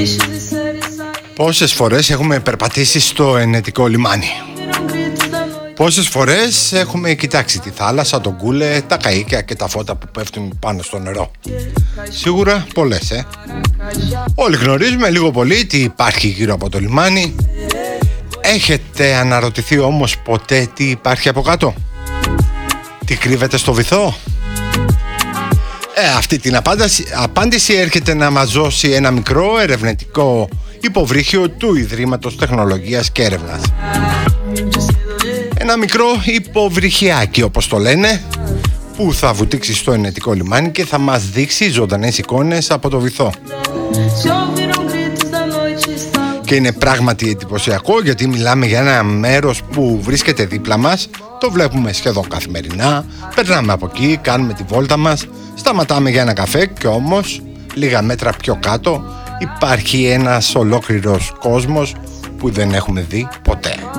Πόσες φορές έχουμε περπατήσει στο Ενετικό λιμάνι? Πόσες φορές έχουμε κοιτάξει τη θάλασσα, τον κούλε, τα καΐκια και τα φώτα που πέφτουν πάνω στο νερό? Σίγουρα πολλές, Όλοι γνωρίζουμε λίγο πολύ τι υπάρχει γύρω από το λιμάνι. Έχετε αναρωτηθεί όμως ποτέ τι υπάρχει από κάτω? Τι κρύβεται στο βυθό? Αυτή την απάντηση έρχεται να μας δώσει ένα μικρό ερευνητικό υποβρύχιο του Ιδρύματος Τεχνολογίας και Έρευνας. Ένα μικρό υποβρυχιάκι, όπως το λένε, που θα βουτήξει στο Ενετικό λιμάνι και θα μας δείξει ζωντανές εικόνες από το βυθό. Και είναι πράγματι εντυπωσιακό, γιατί μιλάμε για ένα μέρος που βρίσκεται δίπλα μας. Το βλέπουμε σχεδόν καθημερινά. Περνάμε από εκεί, κάνουμε τη βόλτα μας, σταματάμε για ένα καφέ και όμως λίγα μέτρα πιο κάτω υπάρχει ένας ολόκληρος κόσμος που δεν έχουμε δει ποτέ.